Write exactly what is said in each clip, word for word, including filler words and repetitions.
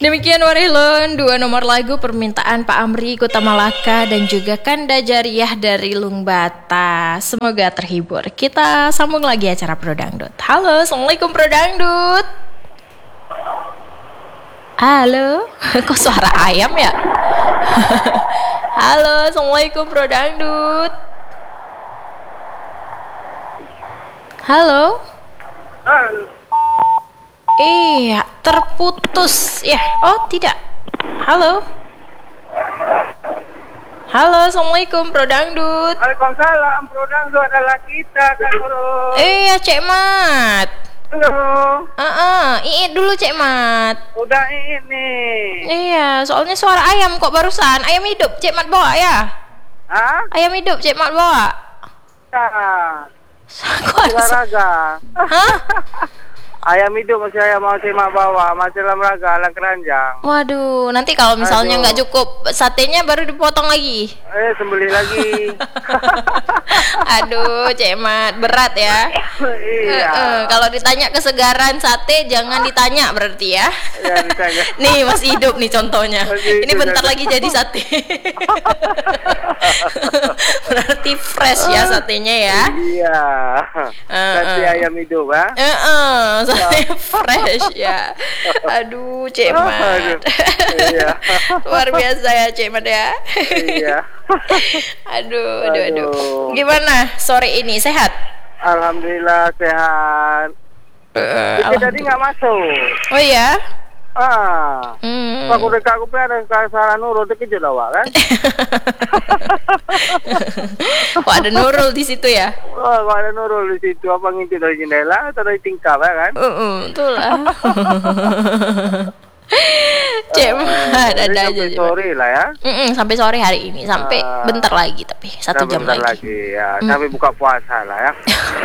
Demikian Warilon, dua nomor lagu permintaan Pak Amri Kota Malaka dan juga Kanda Jariah dari Lungbata. Semoga terhibur. Kita sambung lagi acara Pro Dangdut. Halo, Assalamualaikum Pro Dangdut. Halo, kok suara ayam ya? Halo, Assalamualaikum Pro Dangdut. Halo. Halo. Iya, terputus ya. Oh, tidak. Halo. Halo, Assalamualaikum Pro Dangdut. Waalaikumsalam, Pro Dangdut adalah kita, Kak Nurul. Iya, Cek Mat. Halo. Uh-uh. Iit dulu Cek Mat. Udah ini. Iya, soalnya suara ayam kok barusan. Ayam hidup Cek Mat bawa ya? Hah? Ayam hidup Cek Mat bawa? Nah. Kok ada su- Olahraga. Hah? Ayam hidup masih ayam mau terima bawa, masih olahraga, ala keranjang. Waduh, nanti kalau misalnya Aduh. nggak cukup satenya baru dipotong lagi. Eh, sembelih lagi. Aduh, Cek Mat, berat ya. Iya. Eh, kalau ditanya kesegaran sate jangan ditanya berarti ya. Iya, ditanya. Nih masih hidup nih contohnya. Masih Ini hidup, bentar ya. lagi jadi sate. Berarti fresh ya satenya ya. Iya. Eh, Kasih eh. ayam hidup, ha? Eh, eh, sate fresh ya. Aduh, Cek Mat. Aduh. Iya. Luar biasa ya Cek Mat ya. Iya. Aduh, aduh, aduh. Aduh. Gimana sore ini, sehat? Alhamdulillah sehat. Eh, Jadi tadi nggak masuk. Oh iya? Ah. Hmm. Aku dekat aku ada salah Nurul terkejut awak kan? Wah, ada Nurul di situ ya? Oh, kalau ada Nurul di situ apa ngintip dari jendela atau dari tingkap ya kan? Uh, uh, betul lah. Cek Mat, ada Jadi aja sampai Cek Mat. sore lah ya. Mm-mm, sampai sore hari ini, sampai Ah. bentar lagi tapi satu Sampai jam bentar lagi. lagi ya, sampai buka puasa lah ya.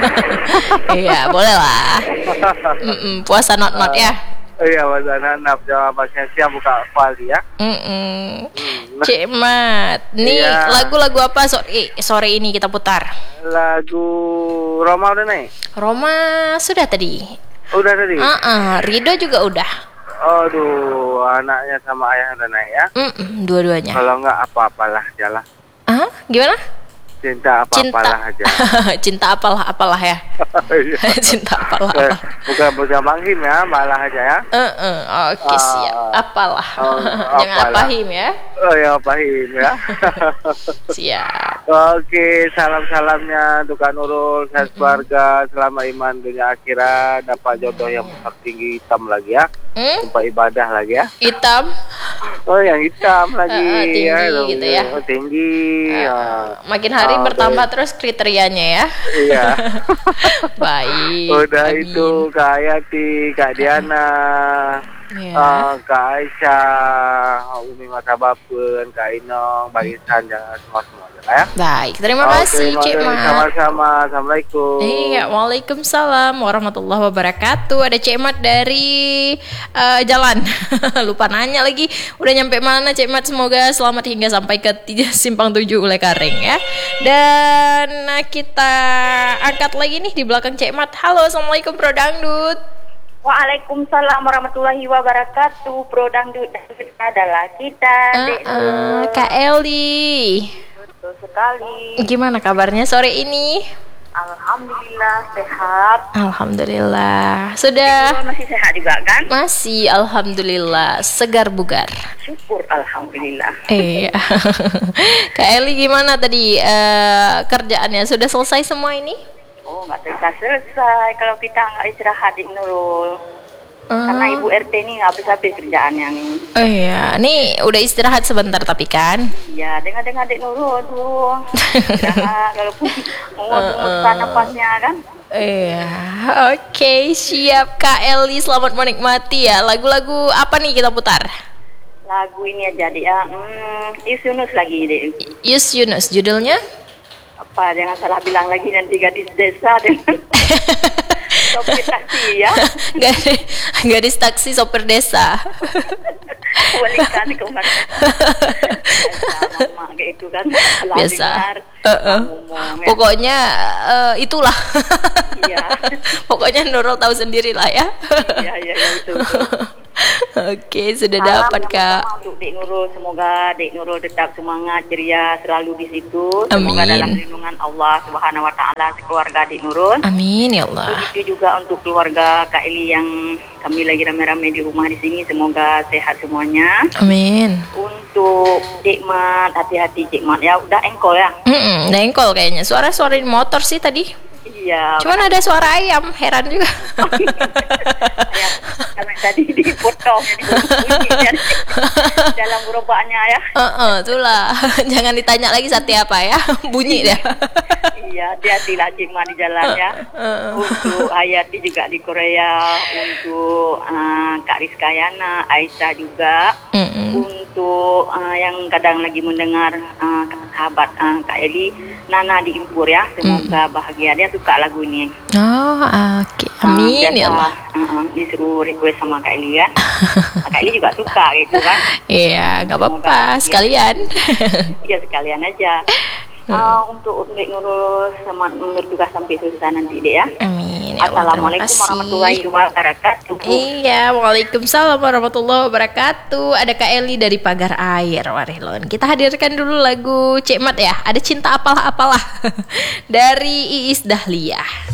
Iya, boleh lah. Mm-mm, puasa not-not ya. Iya, masa nanap jawabannya siap buka kuali ya. Mm-mm. Cek Mat, nih Iya. lagu-lagu apa sore sore ini kita putar? Lagu Roma udah naik? Roma sudah tadi. Udah tadi? Uh-uh, Rido juga udah. Aduh, anaknya sama ayah udah naik ya. Mm-mm, dua-duanya. Kalau enggak apa-apalah jalan. Ah, gimana? Cinta apa-apalah aja. Cinta apalah apalah ya. Iya. Cinta apalah Eh, apalah. bukan bukan Banghim ya, malah aja ya. Eh, eh, oke Ah. siap. Apalah. Oh, Jangan apalah. apahim ya. Oh ya, Banghim ya. Siap. Oke, salam-salamnya untuk Kak Nurul, sehat keluarga, selamat iman dunia akhirat, dapat jodoh yang besar tinggi hitam lagi ya. Hmm? Tempat ibadah lagi ya. Hitam. Oh, yang hitam lagi Ah, ah, tinggi ya. gitu ya. Oh, tinggi. ya. Makin hari Ah, bertambah oke. terus kriterianya ya. Iya. Baik. Udah amin. itu Kak Ayati, Kak Diana, Ya. ah, Kak Aisyah, Umi Mata Bapen, Kak Inong, Bang Isan, dan semua-semua lah ya. Baik, terima Oke, kasih Cik mari Mat. sama-sama. Assalamualaikum. Iya, waalaikumsalam warahmatullahi wabarakatuh. Ada Cik Mat dari eh, jalan. Lupa nanya lagi. Udah nyampe mana Cik Mat? Semoga selamat hingga sampai ke tiga simpang tujuh Ule Karing ya. Dan nah, kita angkat lagi nih di belakang Cik Mat. Halo, assalamualaikum Pro Dangdut. Waalaikumsalam warahmatullahi wabarakatuh. Pro Dangdut adalah kita. Dek Uh, Nurul. Kak Eli, Betul sekali. gimana kabarnya sore ini? Alhamdulillah sehat. Alhamdulillah. Sudah Nurul masih sehat juga kan? masih alhamdulillah segar bugar. Syukur alhamdulillah. Iya. Kak Eli gimana tadi eh, kerjaannya? Sudah selesai semua ini? Oh nggak bisa selesai kalau kita nggak istirahat di Nurul. Karena Eh, Ibu R T ini nggak habis-habis kerjaannya nih. Oh iya, nih udah istirahat sebentar tapi kan? Ya dengar-dengar Dek Nurul tuh. Istirahat kalaupun menguatkan napasnya kan. Iya, oke siap Kak Eli, selamat menikmati ya. Lagu-lagu apa nih kita putar? Lagu ini aja deh ya. Hmm, Is Yunus lagi deh. Yus Yunus, judulnya? Apa jangan salah bilang lagi nanti gadis desa dengan sopir taksi ya. Gadis, gadis taksi sopir desa. Balikan kemarin. Mama kayak itu kan. Salah Biasa. dengar, Eh, eh. ngomong, ya. Pokoknya eh, itulah. Iya. Pokoknya Nurul tahu sendiri lah ya. Iya iya iya itu. Oke, sudah Salam dapat yang Kak. pertama untuk Dek Nurul, semoga Dek Nurul tetap semangat, ceria, selalu di situ. Semoga Amin. dalam lindungan Allah Subhanahu Wa Taala keluarga Dek Nurul. Amin ya Allah. Begitu juga untuk keluarga Kak Eli yang kami lagi rame-rame di rumah di sini, semoga sehat semuanya. Amin. Untuk Cik Mat, hati-hati Cik Mat ya, udah engkol ya. Mm-mm, dengkol kayaknya. Suara-suara di motor sih tadi. Iya. Cuman ada suara ayam, heran juga. Ya, karena tadi dipotong, jadi dalam gerobaknya ya. Heeh, itulah. Jangan ditanya lagi sate apa ya. Bunyi dia. Iya, hati-hatilah Cik Mat di jalan ya. Untuk Hayati juga di Korea, untuk uh, Kak Rizka Yana, Aisyah juga. Mm-mm. Untuk uh, yang kadang lagi mendengar uh, sahabat uh, Kak Eli, Nana di Impur ya. Semoga bahagia, dia suka lagu ini. Oh, oke. Amin Uh, ya biasa, Allah. uh, uh, disuruh request sama Kak Eli kan. Kak Eli juga suka gitu kan. Iya, nggak apa-apa. Sekalian. Ya sekalian aja. Uh, untuk Dek Nurul sama bertugas sampai selesai nanti Dek ya. Amin ya Allah. Terima Assalamualaikum kasih. warahmatullahi wabarakatuh. Iya, waalaikumsalam warahmatullahi wabarakatuh. Ada Kak Eli dari Pagar Air, Warilon. Kita hadirkan dulu lagu Cik Mat ya. Ada cinta apalah apalah dari Iis Dahliah.